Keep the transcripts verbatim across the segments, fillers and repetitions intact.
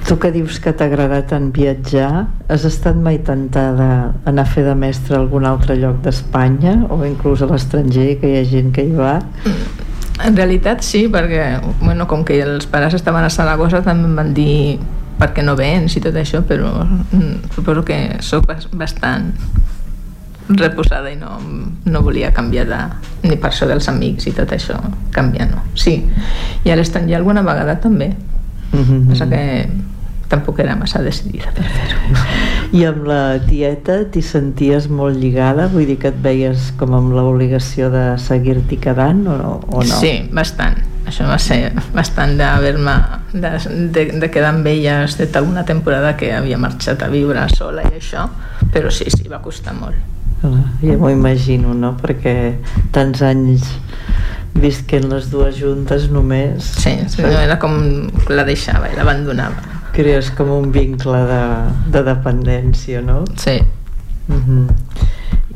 Tu que dius que t'ha agradat tant viatjar, has estat mai tentada a anar a fer de mestre a algun altre lloc d'Espanya o inclús a l'estranger, que hi ha gent que hi va? En realitat sí, perquè bueno, com que els pares estaven a Saragossa també em van dir per què no vens i tot això, però suposo que sóc bastant reposada i no, no volia canviar de, ni per això dels amics i tot això, canviar no. Sí, i a l'estranger alguna vegada també, mm-hmm. Passa que tampoc era massa decidida per fer-ho. I amb la tieta t'hi senties molt lligada? Vull dir que et veies com amb l'obligació de seguir-t'hi quedant o no? O no? Sí, bastant. Això va ser bastant d'haver-me de, de, de quedar amb ella excepte alguna temporada que havia marxat a viure sola i això, però sí, sí, va costar molt. Ja m'ho imagino, no? Perquè tants anys visquent les dues juntes només... Sí, sí, no, era com la deixava i l'abandonava. Crees com un vincle de, de dependència, no? Sí. Mm-hmm.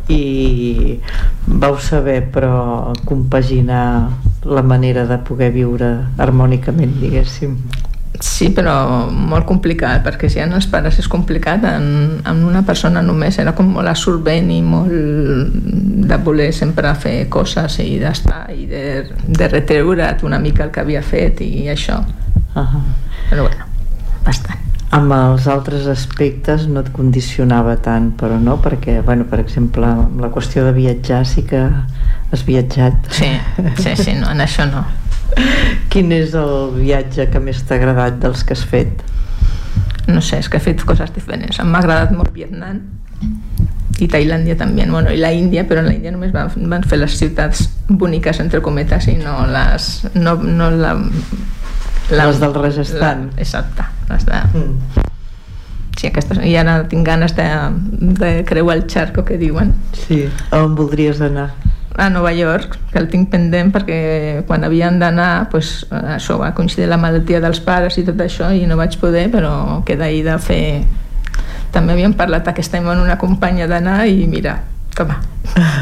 I vau saber, però, compaginar la manera de poder viure harmònicament, diguéssim. Sí, però molt complicat, perquè si en els pares és complicat, en, en una persona només era com molt absorbent i molt de voler sempre fer coses i d'estar i de, de retreure't una mica el que havia fet i això. Uh-huh. Però bueno, bastant. Amb els altres aspectes no et condicionava tant, però no, perquè, bueno, per exemple, amb la qüestió de viatjar sí que has viatjat. Sí, sí, sí, no, en això no. Quin és el viatge que més t'ha agradat dels que has fet? No sé, és que he fet coses diferents. M'ha agradat molt Vietnam i Tailàndia també, bueno, i la Índia, però en la Índia només van, van fer les ciutats boniques entre cometes i no les... No, no la, la, les del Rajasthan. La, exacte, les de... Mm. Sí, aquestes, i ara tinc ganes de, de creuar el charco que diuen. Sí, on voldries anar? A Nova York, que el tinc pendent perquè quan havien d'anar, pues, això va coincidir la malaltia dels pares i tot això i no vaig poder, però queda ahir de fer... També havíem parlat aquest any amb una companya d'anar i mira, com va.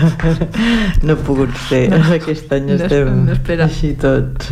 No ha pogut ser, no, aquest any no, estem no així tots.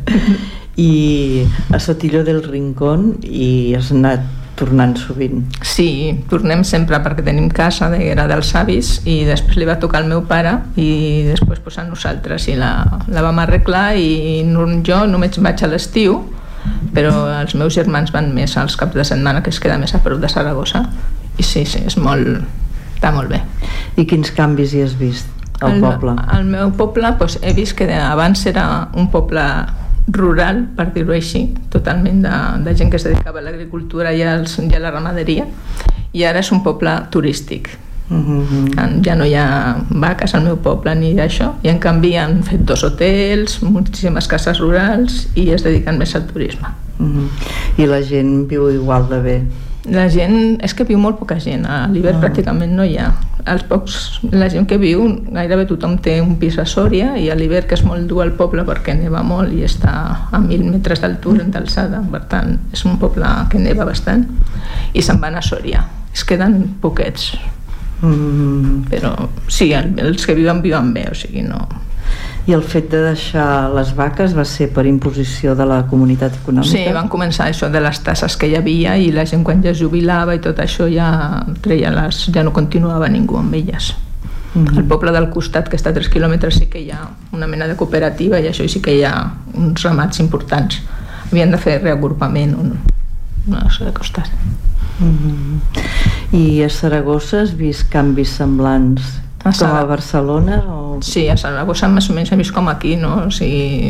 I a Sotillo del Rincón hi has anat tornant sovint? Sí, tornem sempre perquè tenim casa, era dels avis i després li va tocar al meu pare i després pues, a nosaltres i la, la vam arreglar i no, jo només vaig a l'estiu, però els meus germans van més als caps de setmana, que es queda més a prop de Saragossa i sí, sí, és molt, està molt bé. I quins canvis hi has vist al el, poble? Al meu poble pues, he vist que abans era un poble rural, per dir-ho així, totalment de, de gent que es dedicava a l'agricultura i, als, i a la ramaderia, i ara és un poble turístic. Mm-hmm. Ja no hi ha vaques al meu poble ni d'això, i en canvi han fet dos hotels, moltíssimes cases rurals i es dediquen més al turisme. Mm-hmm. I la gent viu igual de bé? La gent, és que viu molt poca gent, a l'hivern no. Pràcticament no hi ha. Els pocs, la gent que viu, gairebé tothom té un pis a Sòria i a l'hivern, que és molt dur al poble perquè neva molt i està a mil metres d'altura d'alçada, per tant és un poble que neva bastant, i se'n van a Sòria, es queden poquets. Mm. Però sí, els que viuen viuen bé, o sigui no. I el fet de deixar les vaques va ser per imposició de la comunitat econòmica? Sí, van començar això de les tasses que hi havia i la gent quan ja es jubilava i tot això ja treia les, ja no continuava ningú amb elles. Mm-hmm. Al poble del costat, que està a tres quilòmetres, sí que hi ha una mena de cooperativa i això sí que hi ha uns ramats importants. Havien de fer reagrupament o no, no sé de costat. Mm-hmm. I a Saragossa has vist canvis semblants a com a Barcelona? O... Sí, a Saragossa més o menys he vist com aquí, no? O sigui,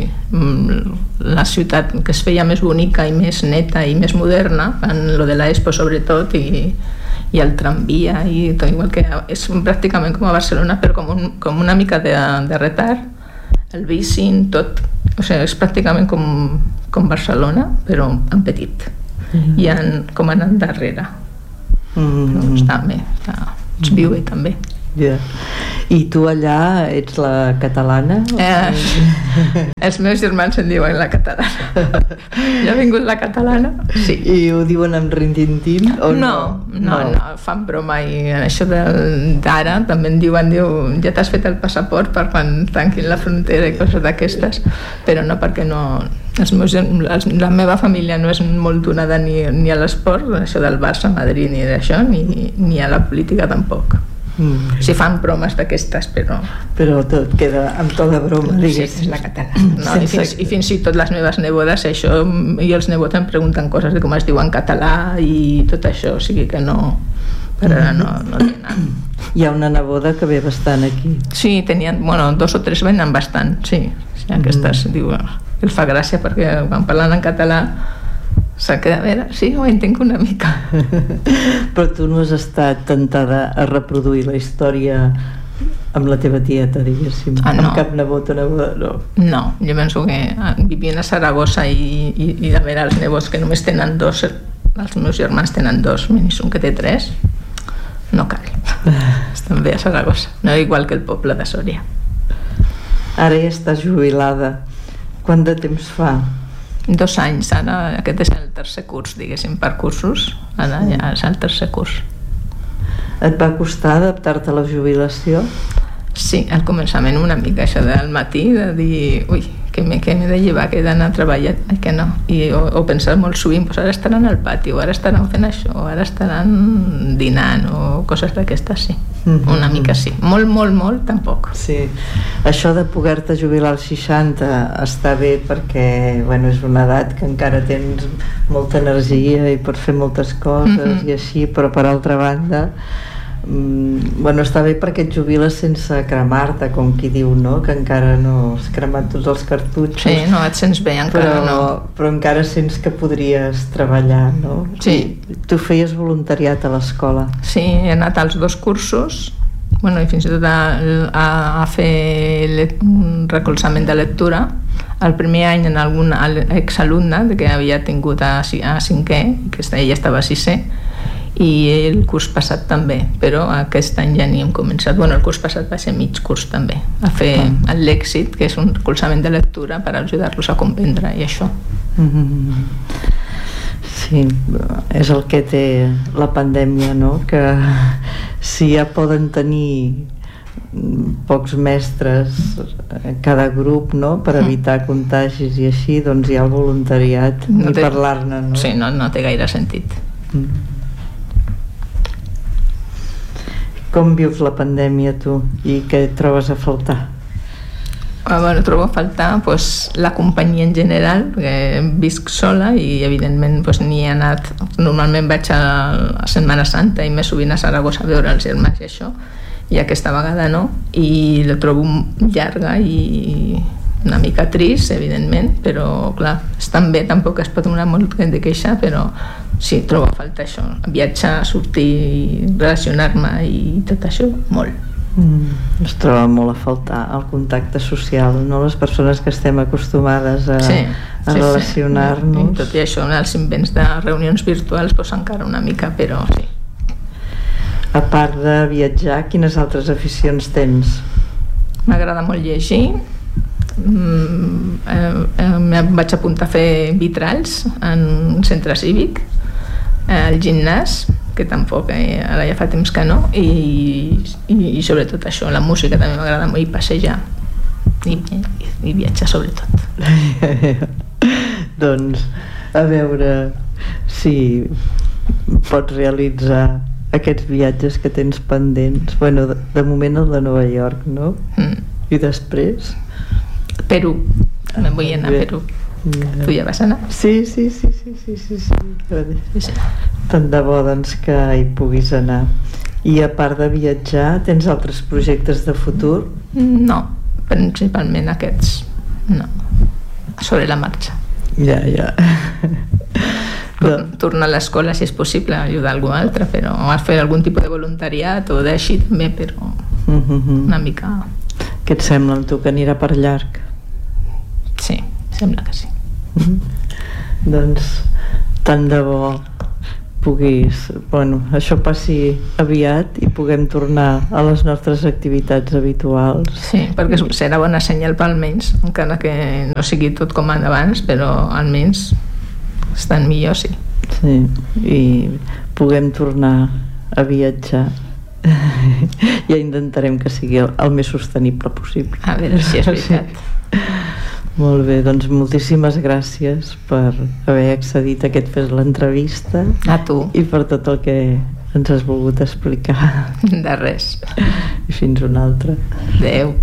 la ciutat que es feia més bonica i més neta i més moderna, en lo de l'Expo sobretot, i, i el tramvia i tot, igual que és pràcticament com a Barcelona, però com, un, com una mica de, de retard, el bicing, tot, o sigui, és pràcticament com, com Barcelona, però en petit, mm-hmm. i en, com anant darrere. Mm-hmm. Però està bé, està, es viu bé també. Yeah. I tu allà ets la catalana? Eh, els meus germans en diuen la catalana. Ja ha vingut la catalana? Sí. I ho diuen amb rintintín? O no, no, no, no, fan broma i això d'ara també en diuen, diu, ja t'has fet el passaport per quan tanquin la frontera i coses d'aquestes, però no perquè no, Els meus, els, la meva família no és molt donada ni, ni a l'esport, això del Barça, Madrid, ni d'això, ni, ni a la política tampoc. Mm. Si fan bromes d'aquestes, però... Però tot queda amb tota broma, digues. Sí, és la catalana. No? I, fins, I fins i tot les meves nebodes, això, i els nebots em pregunten coses de com es diu en català i tot això, o sigui que no... Per ara no, no tenen. Hi ha una neboda que ve bastant aquí. Sí, tenien, bueno, dos o tres venen bastant, sí. sí aquestes, mm. diu, el fa gràcia perquè quan parlen en català s'ha quedat, a veure, sí, ho entenc una mica. Però tu no has estat tentada a reproduir la història amb la teva tieta, diguéssim? Ah, no. Amb cap nebot o neboda, no? No, jo penso que vivint a Saragossa i, i, i de veure els nebots que només tenen dos, els meus germans tenen dos, menys un que té tres, no cal. Estan bé a Saragossa, no igual que el poble de Sòria. Ara ja estàs jubilada. Quant de temps fa? Dos anys, ara aquest és el tercer curs, diguéssim, per cursos, ara ja és el tercer curs. Et va costar adaptar-te a la jubilació? Sí, al començament una mica, això del matí, de dir, ui, que m'he de llevar, que he d'anar a treballar, ai, que no, i, o, o pensar molt sovint, pues ara estaran al pati, o ara estaran fent això, o ara estaran dinant, o coses d'aquestes, sí. Mm-hmm. Una mica sí, molt, molt, molt, tampoc. Sí, això de poder-te jubilar als seixanta està bé perquè, bueno, és una edat que encara tens molta energia i pots fer moltes coses, mm-hmm. i així, però per altra banda, mm, bueno, està bé perquè et jubiles sense cremar-te, com qui diu, no? Que encara no has cremat tots els cartutxos. Sí, no et sents bé encara, però, no. Però encara sents que podries treballar, no? Sí. I tu feies voluntariat a l'escola. Sí, he anat als dos cursos, bueno, i fins i tot a, a, a fer let, recolzament de lectura. El primer any en algun exalumne que havia tingut a, a cinquè, que ella estava a sisè, i el curs passat també, però aquest any ja ni hem començat. Bueno, el curs passat va ser mig curs també, a fer el Lèxit, que és un recolzament de lectura per ajudar-los a comprendre i això. Mm-hmm. Sí, és el que té la pandèmia, no? Que si ja poden tenir pocs mestres a cada grup, no? Per evitar contagis i així, doncs hi ha el voluntariat, no ni té... parlar-ne, no? Sí, no, no té gaire sentit. Mm. Com vius la pandèmia tu i què et trobes a faltar? Ah, bueno, trobo a faltar pues, la companyia en general, perquè visc sola i evidentment pues, ni he anat, normalment vaig a, a Setmana Santa i més sovint a Saragossa a veure els germans i això, i aquesta vegada no, i la trobo llarga i una mica trist, evidentment, però clar, estan bé, tampoc es pot donar molt de queixa, però sí, trobo a falta això, viatjar, sortir, relacionar-me i tot això, molt. Mm, es troba molt a faltar el contacte social, no? Les persones que estem acostumades a, sí, a sí, relacionar-nos. Sí. Tot i això, els invents de reunions virtuals pues, encara una mica, però sí. A part de viatjar, quines altres aficions tens? M'agrada molt llegir. Mm, eh, eh, vaig apuntar a fer vitralls en un centre cívic, eh, al gimnàs, que tampoc, eh, ara ja fa temps que no, i, i, i sobretot això, la música també m'agrada molt, i passejar i, i, i viatjar sobretot. Doncs a veure si pots realitzar aquests viatges que tens pendents. Bueno, de, de moment el de Nova York, no? Mm. I després? Perú, me'n vull anar a Perú. Yeah. Tu ja vas anar? Sí, sí, sí, sí, sí, sí, sí. sí, sí. Tant de bo doncs que hi puguis anar. I a part de viatjar, tens altres projectes de futur? No, principalment aquests, no, sobre la marxa. Ja, ja. Tornar a l'escola si és possible, ajudar algú altre, però fer algun tipus de voluntariat o d'així també, però una mica... Què et sembla amb tu, que anirà per llarg? Sí, sembla que sí. Mm-hmm. Doncs tant de bo puguis, bueno, això passi aviat i puguem tornar a les nostres activitats habituals. Sí, perquè serà bona senyal per almenys, encara que no sigui tot com abans, però almenys estan millor, sí. Sí, i puguem tornar a viatjar. Ja intentarem que sigui el, el més sostenible possible. A veure si és veritat. Molt bé, doncs moltíssimes gràcies per haver accedit a aquest fes l'entrevista. A tu. I per tot el que ens has volgut explicar. De res. I fins una altra. Adéu.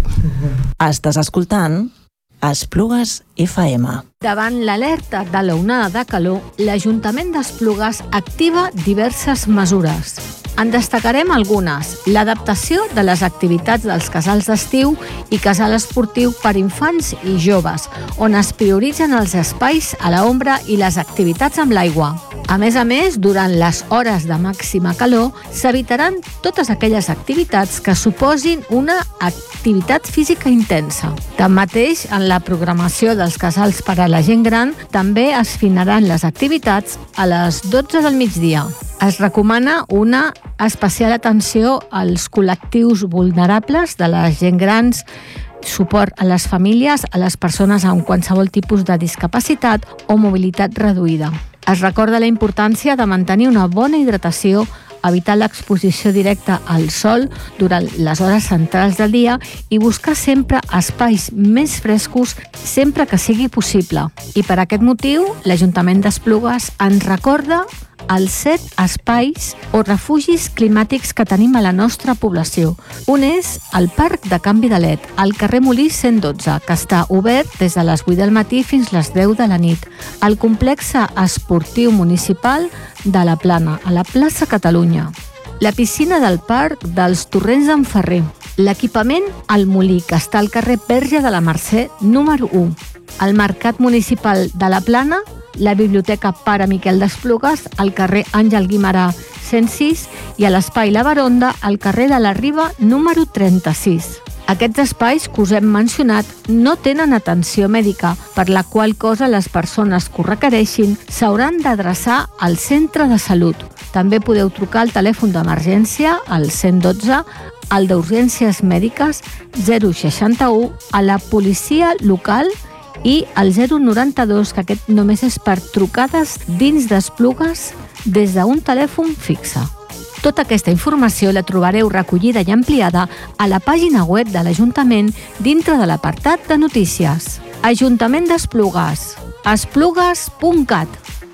Estàs escoltant Esplugues F M. Davant l'alerta de l'onada de calor, l'Ajuntament d'Esplugues activa diverses mesures. En destacarem algunes: l'adaptació de les activitats dels casals d'estiu i casal esportiu per infants i joves, on es prioritzen els espais a l'ombra i les activitats amb l'aigua. A més a més, durant les hores de màxima calor, s'evitaran totes aquelles activitats que suposin una activitat física intensa. Tanmateix, en la programació dels casals per a la gent gran, també es finaran les activitats a les dotze del migdia. Es recomana una especial atenció als col·lectius vulnerables de les gent grans, suport a les famílies, a les persones amb qualsevol tipus de discapacitat o mobilitat reduïda. Es recorda la importància de mantenir una bona hidratació, evitar l'exposició directa al sol durant les hores centrals del dia i buscar sempre espais més frescos sempre que sigui possible. I per aquest motiu, l'Ajuntament d'Esplugues ens recorda els set espais o refugis climàtics que tenim a la nostra població. Un és el Parc de Canvi de L E D, al carrer Molí cent dotze, que està obert des de les vuit del matí fins les deu de la nit. El complex esportiu municipal de la Plana, a la plaça Catalunya. La piscina del Parc dels Torrents d'en Ferrer. L'equipament al Molí, que està al carrer Verge de la Mercè, número u. El Mercat Municipal de la Plana, la Biblioteca Pare Miquel d'Esplugues, al carrer Àngel Guimerà cent sis i a l'Espai La Baronda, al carrer de la Riba número trenta-sis. Aquests espais que us hem mencionat no tenen atenció mèdica, per la qual cosa les persones que ho requereixin s'hauran d'adreçar al centre de salut. També podeu trucar al telèfon d'emergència, al cent dotze, al d'urgències mèdiques zero seixanta-u, a la policia local i el zero noranta-dos, que aquest només és per trucades dins d'Esplugues des d'un telèfon fixe. Tota aquesta informació la trobareu recollida i ampliada a la pàgina web de l'Ajuntament dintre de l'apartat de notícies. Ajuntament d'Esplugues, esplugues punt cat.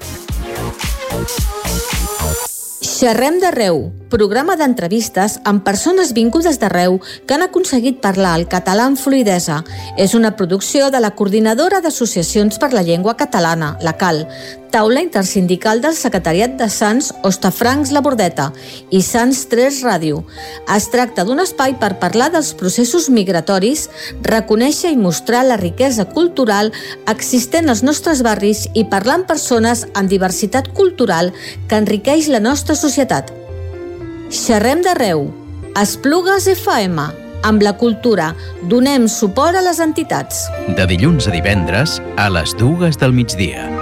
Xerrem d'arreu, programa d'entrevistes amb persones vingudes d'arreu que han aconseguit parlar el català amb fluïdesa. És una producció de la Coordinadora d'Associacions per la Llengua Catalana, la C A L, taula intersindical del Secretariat de Sants Hostafrancs La Bordeta i Sants tres Ràdio. Es tracta d'un espai per parlar dels processos migratoris, reconèixer i mostrar la riquesa cultural existent als nostres barris i parlar amb persones amb diversitat cultural que enriqueix la nostra societat. Xerrem d'arreu, Esplugues F M, amb la cultura, donem suport a les entitats. De dilluns a divendres a les dues del migdia.